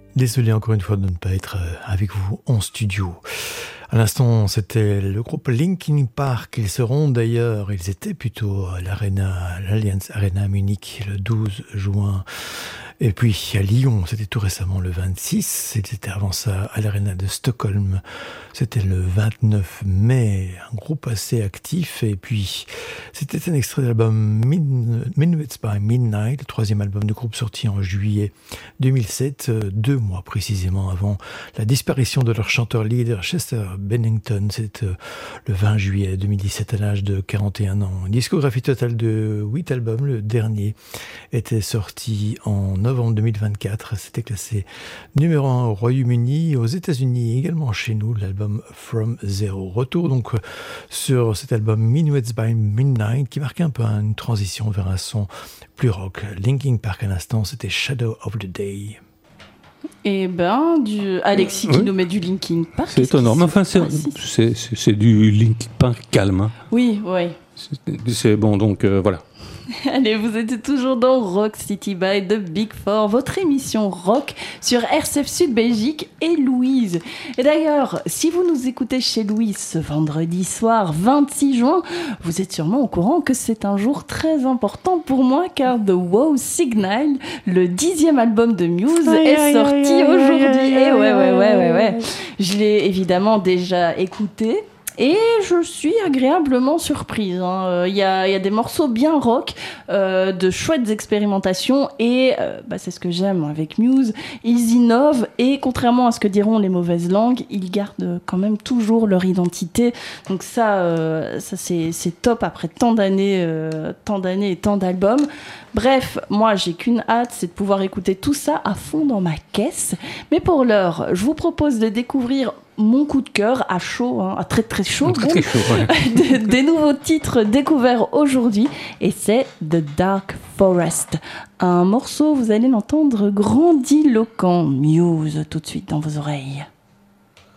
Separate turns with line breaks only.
Désolé encore une fois de ne pas être avec vous en studio. À l'instant, c'était le groupe Linkin Park. Ils seront d'ailleurs, ils étaient plutôt à l'Allianz Arena à Munich le 12 juin. Et puis à Lyon, c'était tout récemment le 26. C'était avant ça à l'Arena de Stockholm. C'était le 29 mai. Un groupe assez actif. Et puis, c'était un extrait de l'album Minuets by Midnight, le troisième album du groupe sorti en juillet 2007, 2 mois précisément avant la disparition de leur chanteur leader Chester Bennington. C'était le 20 juillet 2017 à l'âge de 41 ans. Une discographie totale de 8 albums. Le dernier était sorti en novembre 2024. C'était classé numéro 1 au Royaume-Uni, aux États-Unis, également chez nous, l'album From Zero. Retour donc sur cet album Minuets by Midnight qui marquait un peu une transition vers un son plus rock. Linkin Park à l'instant, c'était Shadow of the Day.
Et Alexis qui nous met du Linkin Park.
C'est étonnant, mais enfin c'est du Linkin Park calme. Hein.
Oui.
C'est bon, donc voilà.
Allez, vous êtes toujours dans Rock City by The Big Four, votre émission rock sur RCF Sud Belgique et Louise. Et d'ailleurs, si vous nous écoutez chez Louise ce vendredi soir 26 juin, vous êtes sûrement au courant que c'est un jour très important pour moi car The Wow Signal, le 10e album de Muse, est sorti aujourd'hui. Et ouais. Je l'ai évidemment déjà écouté. Et je suis agréablement surprise. Il y a des morceaux bien rock, de chouettes expérimentations et c'est ce que j'aime avec Muse. Ils innovent et contrairement à ce que diront les mauvaises langues, ils gardent quand même toujours leur identité. Donc ça c'est top après tant d'années et tant d'albums. Bref, moi j'ai qu'une hâte, c'est de pouvoir écouter tout ça à fond dans ma caisse. Mais pour l'heure, je vous propose de découvrir mon coup de cœur à chaud, à très très chaud,
très chaud ouais.
des nouveaux titres découverts aujourd'hui, et c'est The Dark Forest. Un morceau, vous allez l'entendre, grandiloquent. Muse tout de suite dans vos oreilles.